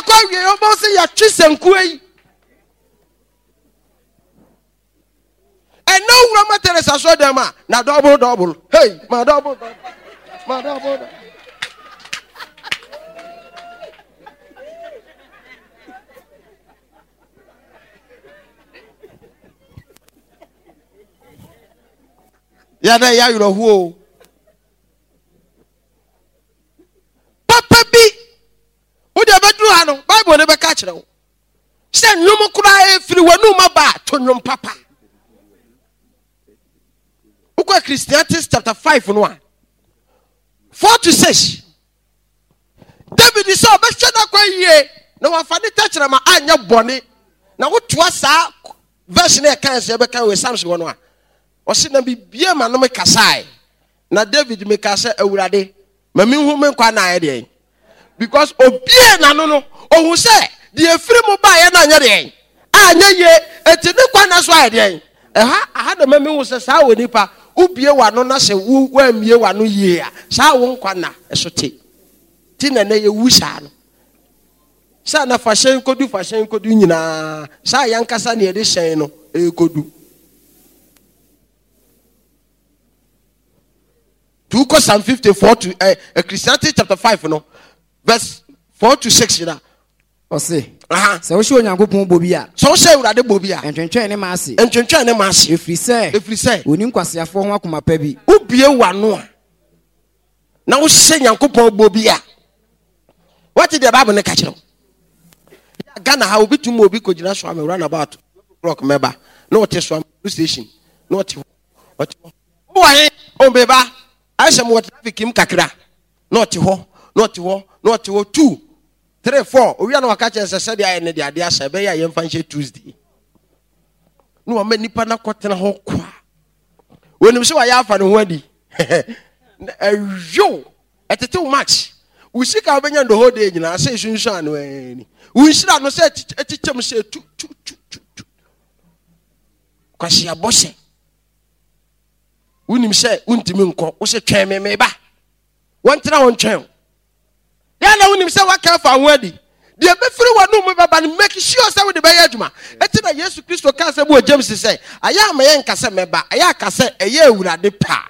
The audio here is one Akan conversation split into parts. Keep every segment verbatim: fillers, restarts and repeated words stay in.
kwa wie obo se ya twisenku yi and no woman Teresa so dem a na double double hey my double double my double double ya da ya yuro hu papa bi wo de bedru ha no Bible ne be ka kire wo se nwom kura e firi wanu ma ba to nwom papa uko Ecclesiastes chapter five no a four to six David is so be hweda kwa yie na wa fa ne tachere ma anya bone na wo toa sa verse na kan se be kan we Psalms wo no a o se na bibia ma no me kasai na David me kasa awurade ma me hu me nkwa na ayede because obie na no no ohun se de efiri mu ba ye na anya de anya ye eti ne kwa na so ayede eha aha de ma me hu se sa wo nipa ubie wa no na se wu wa mie wa no ye a sa wo nkwa na esote ti na na ye wu sa no sa na fashion kodu fashion kodu nyina sa yankasa na ye de hyen no e kodu two Psalm fifty-four to uh, Ecclesiastes chapter five no verse four to six you know o se aha se wo hwe onyankopon bobi a so se urade bobi a entwentwen ne ma ase entwentwen ne ma ase efri se efri se oni nkwasiafo ho akoma pa bi ubie wa no a na wo se nyankopon bobi a what did the Bible ne ka kire Ghana ha obi tum obi ko gina so am run about clock member no what so am station no what what why o beba Aisha mo traffic im kakra not ho not ho not ho two three four owi na waka che se de aye ne de ade asa be ya ye mfa nche Tuesday no wa manipa na kotena ho kwa wenim se wa ya afa ne ho adi ayo etete match we sika obenya ndo ho de nyina se sunsun anu ani we shira no se etichem se tu tu tu tu kwasi abose unim se untimi nko wo se twen me me ba wontra won twen ya na unim se waka fa ho adi de be firi wanu mu baba no make sure se we de be adwuma eti na Yesu Kristo ka se bo James se aya ma ye nka se me ba aya ka se eye awurade pa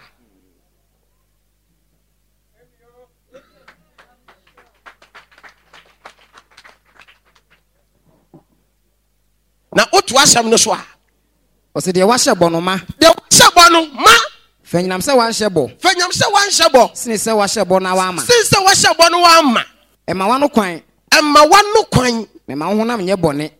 na otu asem no so a o se de wa hye bono ma de wa hye bono ma Fenyam se wan hyebo. Fenyam se wan hyebo. Sine se wa hyebo na wa ama. Sine se wa hyebo no wa ama. E ma wano kwan. E ma wano kwan. Me ma ho na me bone.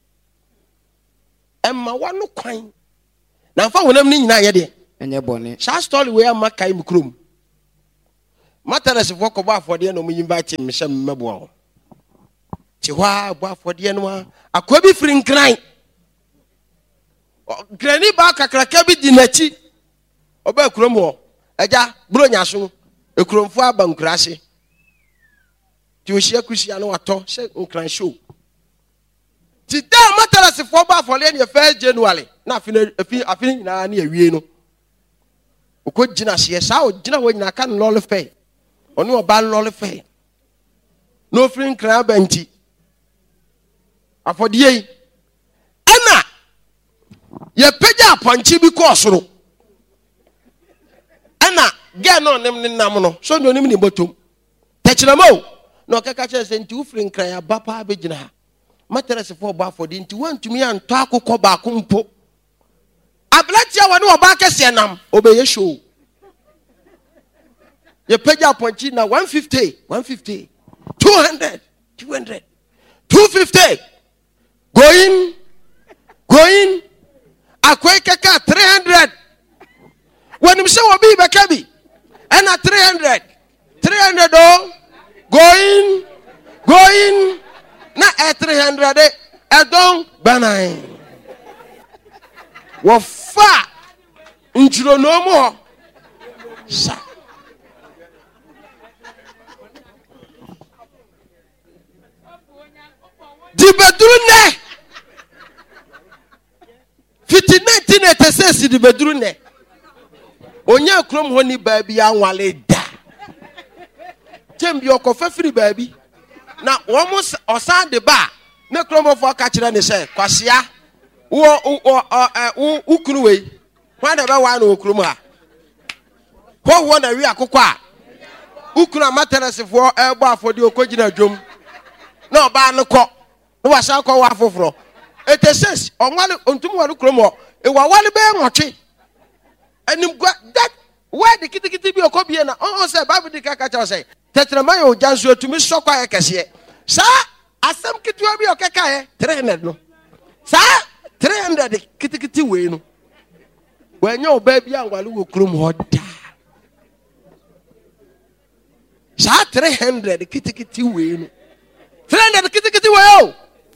E ma wano kwan. Na fa honam ni nyina ye de. Enye bone. Sha story we am kai mu krom. Matters for ko ba afode no mu invite me hye me mebo ho. Ti hwa bo afode no akwa bi firi nkran. Grani ba kakraka bi di nachi. Oba kurom ho eja bronya so ekuromfo aba nkurase ti ohia kusia no wato se nkran show ti da matarase fo ba fo le ne first January na afi afi afi nyina na awie no okọ gina hye sa o gina wo nyina kan lole fe oni oba lole fe no free nkran aba nti afodie ana ye peja aponchi bi ko soro ana ga no nem nam no so no nim ni botom techiramo no kaka che se nti ufri nkran ya bapa begina ha materese fo bo afodi nti wantumi anto akokọ ba kompo ablatia woni oba kese nam obeye show ye peja ponchi na one fifty one fifty two hundred two hundred two fifty going going akwai kaka three hundred when you say obi bekabi and at three hundred three hundred oh going going na at three hundred e don banai wo fa njuro no mo sa di beduru ne fifty nineteen eighty-six di beduru ne onya krom honi baabi anwale da tembi okofa firi baabi na wɔn ɔsan de ba ne kuromofo ka kyerɛ ne sɛ kwasia wo wo wo ukuru wei hwan na bɛwa na okurum ha ho ho na wi akokɔ a ukuru amateresefo ɛbɔ afɔdi okɔgyina dwom na ɔbaa no kɔ no wasa kɔ wa foforo eteses ɔnwale ontum wale kurom hɔ ewa wale bɛ nwɔtwe anim gwa that where the kitikiti bi okɔbie na ɔn sɛ bible di ka ka kyerɛ sɛ tetrema yɛ ogyanso atumi sɔkwa yɛ kɛseɛ saa asɛm ketewa bi ɔkɛka yɛ three hundred no saa three hundred kitikiti wei no wɔanya ɔbaa bi anwale wɔ kurom hɔ da saa three hundred kitikiti wei no three hundred kitikiti wei o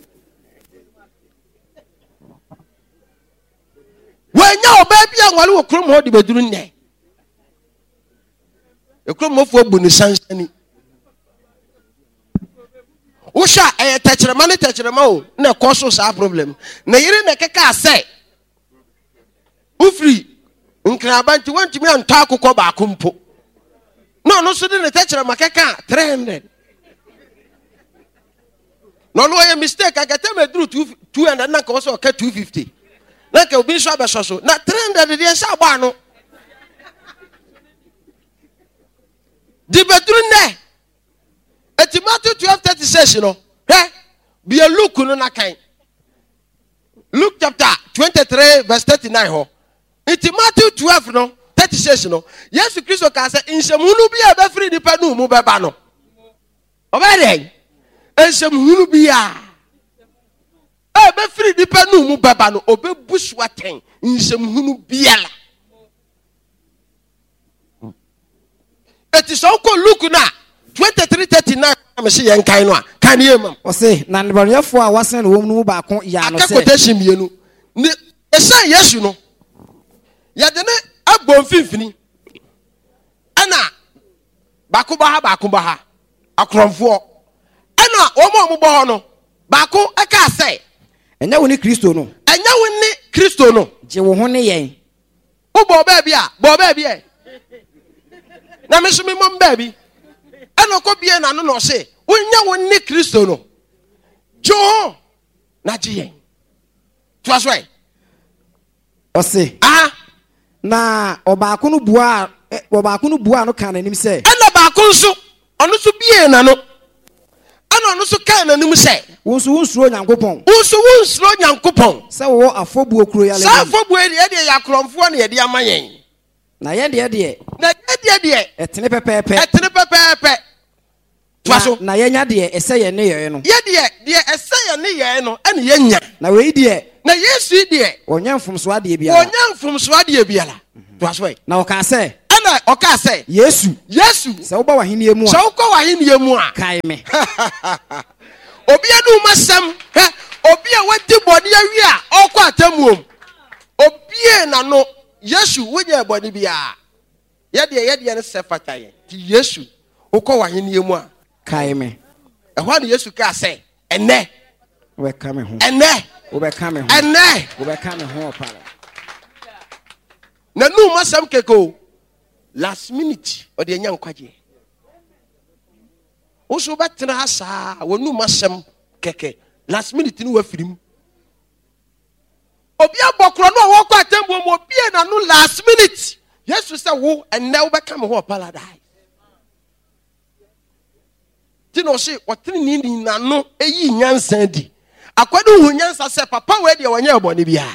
wɔanya ɔbaa bi anwale wɔ kurom hɔ de baduru nnɛ ekuromofo bu ne sansani Usha eh tɛkyerɛma ne tɛkyerɛma o na kɔso saa problem na yire na keka asɛ ufri nkraba nti wantumi antɔ akokɔ baako mpo na no so de ne tɛkyerɛma keka three hundred no no yɛ mistake akata me duru two hundred na ka wo so ka two fifty na ka obi so abeso so na three hundred de nsa agba ano di beduru ne eti Matthew twelve thirty-six no eh be a Luke no na kan Luke chapter twenty-three verse thirty-nine ho eti Matthew twelve no thirty-six no Yesu Kristo ka say nsɛmhunu bi a be free nipa no mu beba no obede nsɛmhunu bi a e be free nipa no mu beba no obebusu aten nsɛmhunu biala eti so ko Luke na twenty-three thirty-nine am say yen kan no a kan ye mam o say na nbanyefo a wasen no mu ba ko ya no say quotation mienu ne esa Yesu no ya de ne abon finfini ana ba ko ba ha ba ko ba ha akromfo ana o mo mo bo ho no ba ko aka say enya wo ni Kristo no enya wo ni Kristo no je wo ho ne yen wo bo ba bia bo ba bia na me so me mom ba bi ana ko bie na no no se wonya wonni Kristo no jo na jiyen to aswe o se ah na obaako no bua obaako no bua no kan nanim se ana baako nso ono so bie na no ana ono so kan nanim se wonso wonsuro Nyankopon wonso wonsuro Nyankopon se wo afobu okuro ya le sa afobu e de ya kromfo na ye de amayen na ye de de na ye de de etene pepepe etene pepepe twaso na ye nya de ese ye ne ye no ye de de ese ye ne ye no ene ye nya na we de na Yesu de onya mfomso ade bia onya mfomso ade bia la twaso e na o ka se ana o ka se Yesu Yesu se wo ba wahenie mu a se wo ko wahenie mu a kai me obi anu masam he obi a wadi bodi awi a okọ atamuom obi na no Yesu wonya bodi bia ye de ye de ne se fataye ti Yesu okọ wahenie mu a kai me ehwa ne Yesu ka se ene we ka me ho ene we be ka me ho ene we be ka me ho opara na nu masam keko last minute o de nya nkwaje o so betena ha saa wonu masam keke last minute ni wafirim obi abokro no wo kwa tembo mo obi na no last minute Yesu say wo ene wo be ka me ho opara dai ti no se wotene ni ni na no eyi nyansa di akwade hu nyansa se papa we de wanya ebone bia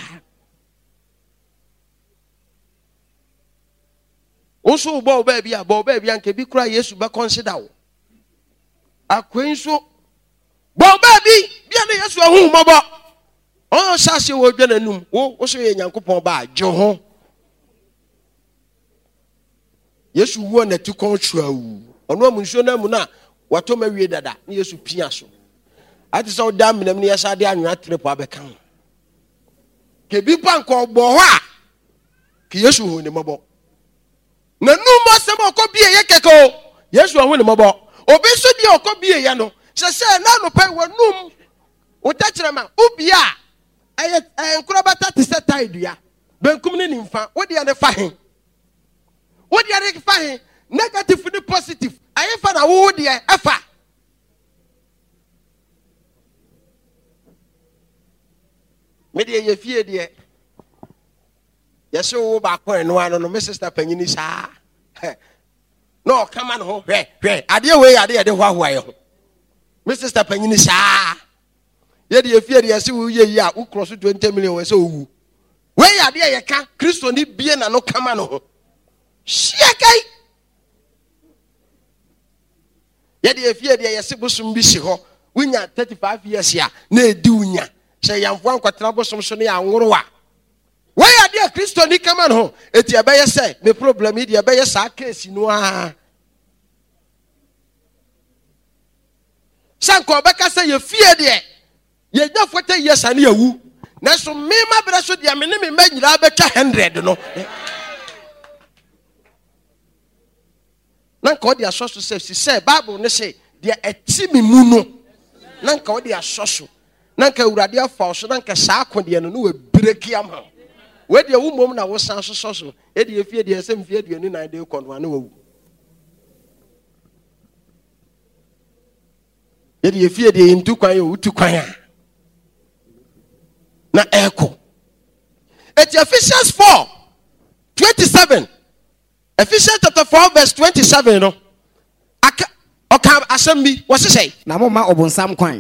oso bo ba bia bo ba bia nke bi kura Yesu be consider wo akwen so bo ba bi bia na Yesu ahu mobo on sase wo dwa nanum wo wo so ye Nyankopon ba jo ho Yesu wo na ti kon chuawu ono amunsuo na mu na wato mawie dada na Yesu pia so ati so da menam ne yesa de anwa trip abeka ke bi pa nko gbo ho a ke Yesu ho ne mobo na nu mo se mo ko bie ye keko Yesu ho ne mobo obi so di okobie ye no se se na no pe wonum wo ta kire ma ubia eye enkura bata te se taidua benkum ne nimfa wo de ne fa he wo de ne fa he negative ni positive aye fa na wo de efa me de ye fie de yes wo ba ko eno ano no me sister panyini saa no come on ho hwe hwe ade we ade de ho ahoa ye ho me sister panyini saa ye de ye fie de yes wo ye yi a wo cross twenty million we say owu we ade ye ka Kristo ni bie na no come on ho hye kai ye de ye fie de yes bosum bi si ho wunya thirty-five years ya na edi wunya she yamfo ankwatena bosom so ne ya nworo a why are there Christo ni come on ho eti abeye say me problem e dey abeye sa case no a sanko obeka say ye fie de ye nya forty years ani awu na so me ma bere so de me ne me manyira betwa one hundred no na ko de asoso say si say Bible ne say de eti me mu no na ko de asoso na ka urade afa so na ka sa akode no no we breki am we de wu mom na wo san so so e de fie de sem fie de ni na de konwa na wu e de fie de ntu kwan yo utu kwan a na eko et Ephesians four twenty-seven Ephesians chapter four verse twenty-seven no aka oka asem bi wo se sei na mo ma obonsam kwan